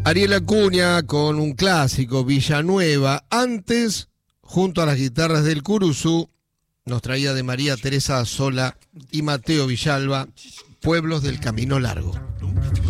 Ariel Acuña con un clásico, Villanueva. Antes, junto a las guitarras del Curuzú, nos traía de María Teresa Sola y Mateo Villalba, Pueblos del Camino Largo.